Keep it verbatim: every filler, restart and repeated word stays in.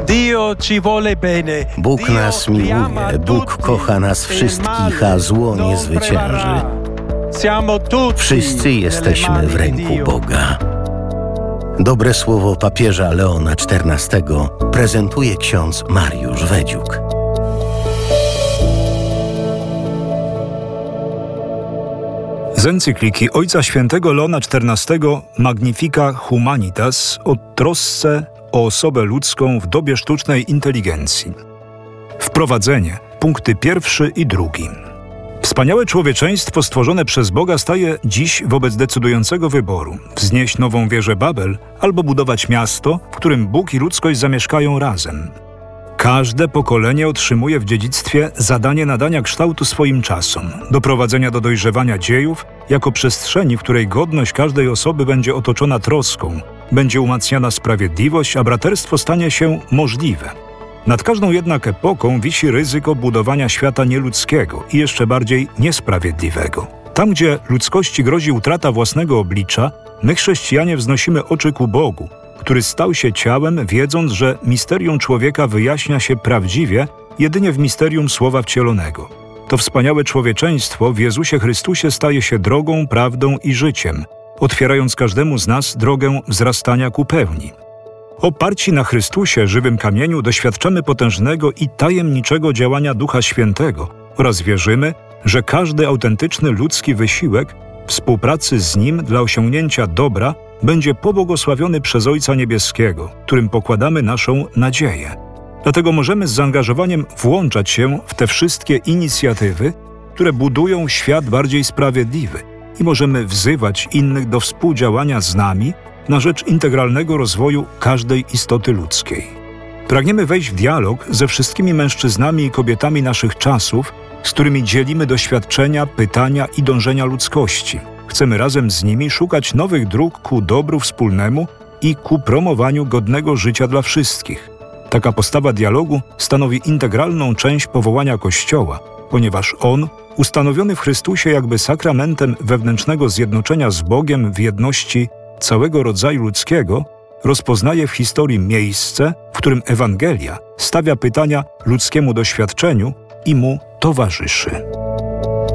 Bóg nas miłuje, Bóg kocha nas wszystkich, a zło nie zwycięży. Wszyscy jesteśmy w ręku Boga. Dobre słowo papieża Leona czternastego prezentuje ksiądz Mariusz Wedziuk. Z encykliki Ojca Świętego Leona czternastego Magnifica Humanitas o trosce o osobę ludzką w dobie sztucznej inteligencji. Wprowadzenie, punkty pierwszy i drugi. Wspaniałe człowieczeństwo stworzone przez Boga staje dziś wobec decydującego wyboru: wznieść nową wieżę Babel albo budować miasto, w którym Bóg i ludzkość zamieszkają razem. Każde pokolenie otrzymuje w dziedzictwie zadanie nadania kształtu swoim czasom, doprowadzenia do dojrzewania dziejów jako przestrzeni, w której godność każdej osoby będzie otoczona troską, będzie umacniana sprawiedliwość, a braterstwo stanie się możliwe. Nad każdą jednak epoką wisi ryzyko budowania świata nieludzkiego i jeszcze bardziej niesprawiedliwego. Tam, gdzie ludzkości grozi utrata własnego oblicza, my chrześcijanie wznosimy oczy ku Bogu, który stał się ciałem, wiedząc, że misterium człowieka wyjaśnia się prawdziwie jedynie w misterium Słowa Wcielonego. To wspaniałe człowieczeństwo w Jezusie Chrystusie staje się drogą, prawdą i życiem, otwierając każdemu z nas drogę wzrastania ku pełni. Oparci na Chrystusie, żywym kamieniu, doświadczamy potężnego i tajemniczego działania Ducha Świętego oraz wierzymy, że każdy autentyczny ludzki wysiłek współpracy z Nim dla osiągnięcia dobra będzie pobłogosławiony przez Ojca Niebieskiego, którym pokładamy naszą nadzieję. Dlatego możemy z zaangażowaniem włączać się w te wszystkie inicjatywy, które budują świat bardziej sprawiedliwy, i możemy wzywać innych do współdziałania z nami na rzecz integralnego rozwoju każdej istoty ludzkiej. Pragniemy wejść w dialog ze wszystkimi mężczyznami i kobietami naszych czasów, z którymi dzielimy doświadczenia, pytania i dążenia ludzkości. Chcemy razem z nimi szukać nowych dróg ku dobru wspólnemu i ku promowaniu godnego życia dla wszystkich. Taka postawa dialogu stanowi integralną część powołania Kościoła, ponieważ on, ustanowiony w Chrystusie jakby sakramentem wewnętrznego zjednoczenia z Bogiem w jedności całego rodzaju ludzkiego, rozpoznaje w historii miejsce, w którym Ewangelia stawia pytania ludzkiemu doświadczeniu i mu towarzyszy.